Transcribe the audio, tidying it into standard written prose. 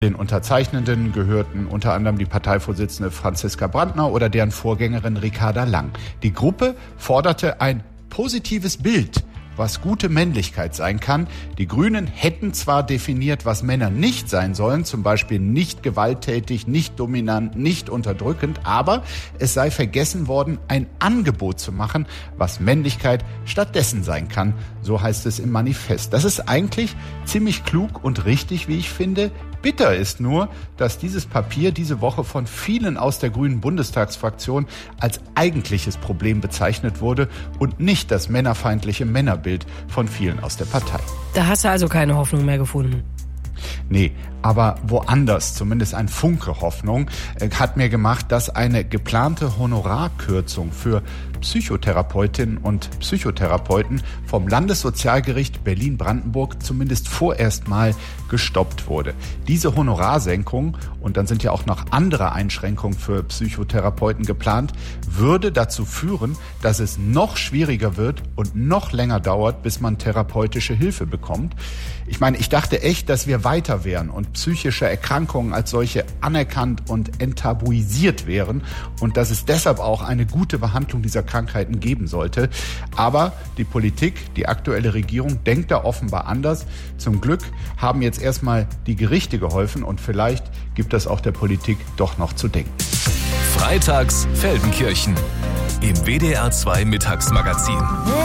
Den Unterzeichnenden gehörten unter anderem die Parteivorsitzende Franziska Brandner oder deren Vorgängerin Ricarda Lang. Die Gruppe forderte ein positives Bild, was gute Männlichkeit sein kann. Die Grünen hätten zwar definiert, was Männer nicht sein sollen, zum Beispiel nicht gewalttätig, nicht dominant, nicht unterdrückend, aber es sei vergessen worden, ein Angebot zu machen, was Männlichkeit stattdessen sein kann. So heißt es im Manifest. Das ist eigentlich ziemlich klug und richtig, wie ich finde. Bitter ist nur, dass dieses Papier diese Woche von vielen aus der Grünen Bundestagsfraktion als eigentliches Problem bezeichnet wurde und nicht das männerfeindliche Männerbild von vielen aus der Partei. Da hast du also keine Hoffnung mehr gefunden? Nee, aber woanders, zumindest ein Funke Hoffnung, hat mir gemacht, dass eine geplante Honorarkürzung für Psychotherapeutinnen und Psychotherapeuten vom Landessozialgericht Berlin-Brandenburg zumindest vorerst mal gestoppt wurde. Diese Honorarsenkung, und dann sind ja auch noch andere Einschränkungen für Psychotherapeuten geplant, würde dazu führen, dass es noch schwieriger wird und noch länger dauert, bis man therapeutische Hilfe bekommt. Ich meine, ich dachte echt, dass wir weiter wären und psychische Erkrankungen als solche anerkannt und enttabuisiert wären und dass es deshalb auch eine gute Behandlung dieser Krankheiten geben sollte. Aber die Politik, die aktuelle Regierung denkt da offenbar anders. Zum Glück haben jetzt erstmal die Gerichte geholfen und vielleicht gibt es auch der Politik doch noch zu denken. Freitags Feldenkirchen im WDR 2 Mittagsmagazin.